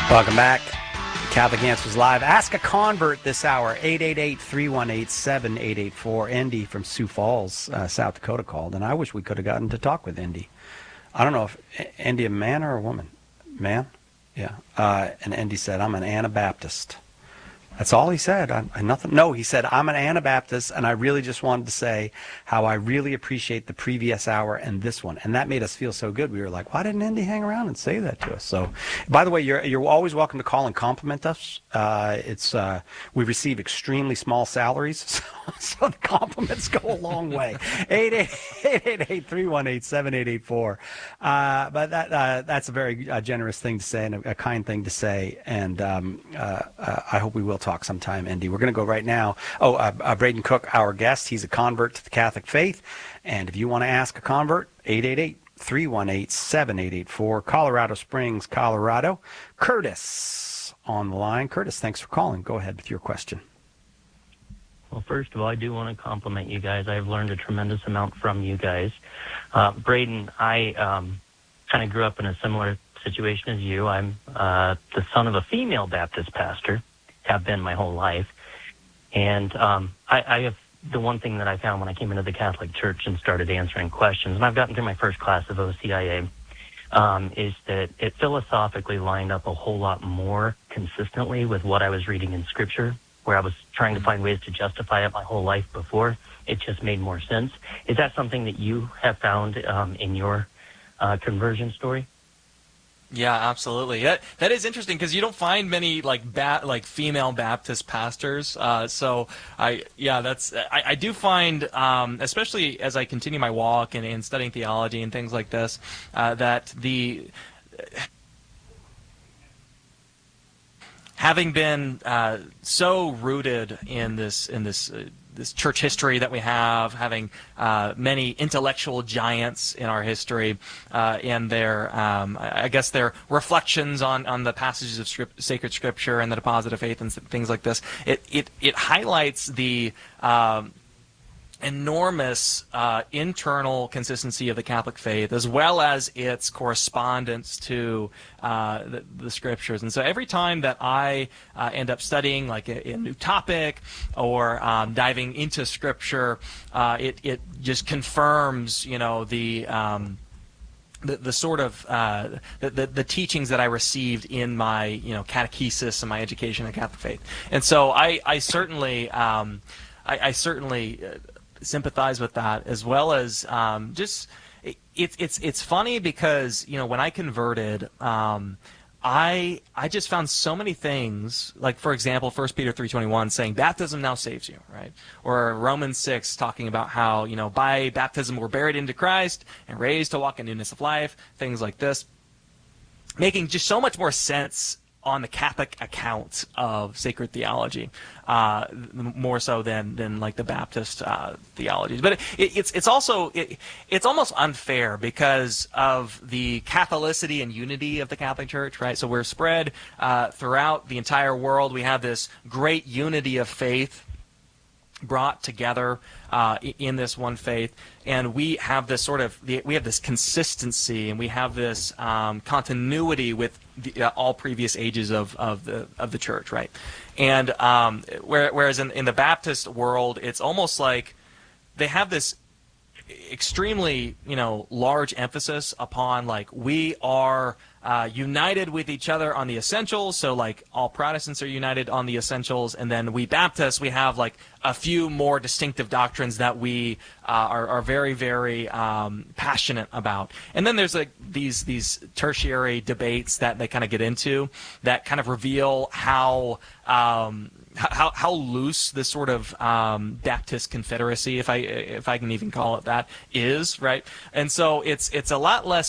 Welcome back. Catholic Answers Live. Ask a convert this hour. 888-318-7884. Andy from Sioux Falls, South Dakota called, and I wish we could have gotten to talk with Andy. I don't know if Andy a man or a woman. Man? Yeah. And Andy said, I'm an Anabaptist. That's all he said. Nothing. No, he said, I'm an Anabaptist, and I really just wanted to say how I really appreciate the previous hour and this one. And that made us feel so good. We were like, why didn't Andy hang around and say that to us? So, by the way, you're always welcome to call and compliment us. We receive extremely small salaries, so the compliments go a long way. 888-318-7884. But that's a very generous thing to say and a kind thing to say. And I hope we will talk sometime, Andy. We're going to go right now. Braden Cook, our guest, he's a convert to the Catholic faith. And if you want to ask a convert, 888-318-7884, Colorado Springs, Colorado. Curtis on the line. Curtis, thanks for calling. Go ahead with your question. Well, first of all, I do want to compliment you guys. I've learned a tremendous amount from you guys. Braden, I kind of grew up in a similar situation as you. I'm the son of a female Baptist pastor, have been my whole life. And I have the one thing that I found when I came into the Catholic Church and started answering questions, and I've gotten through my first class of OCIA, is that it philosophically lined up a whole lot more consistently with what I was reading in Scripture, where I was trying to find ways to justify it my whole life before. It just made more sense. Is that something that you have found in your conversion story? Yeah, absolutely. That is interesting because you don't find many like female Baptist pastors. So I do find, especially as I continue my walk and studying theology and things like this, that having been so rooted in this church history that we have, having many intellectual giants in our history, and their reflections on the passages of sacred Scripture and the deposit of faith and things like this, it highlights the enormous internal consistency of the Catholic faith, as well as its correspondence to the Scriptures. And so every time that I end up studying like a new topic or diving into Scripture, it just confirms, the sort of the teachings that I received in my catechesis and my education in the Catholic faith. And so I certainly sympathize with that, as well as it's funny because when I converted, I just found so many things, like for example 1 Peter 3:21 saying baptism now saves you, right? Or Romans 6 talking about how by baptism we're buried into Christ and raised to walk in newness of life, things like this, making just so much more sense on the Catholic account of sacred theology, more so than like the Baptist theologies. But it's also it's almost unfair because of the Catholicity and unity of the Catholic Church, right? So we're spread throughout the entire world. We have this great unity of faith brought together in this one faith, and we have this we have this consistency, and we have this continuity with all previous ages of the church, right? And whereas in the Baptist world, it's almost like they have this extremely large emphasis upon like we are united with each other on the essentials. So like all Protestants are united on the essentials, and then we Baptists, we have like a few more distinctive doctrines that we are very, very passionate about. And then there's like these tertiary debates that they kind of get into that kind of reveal how loose this sort of Baptist confederacy, if I can even call it that, is, right? And so it's a lot less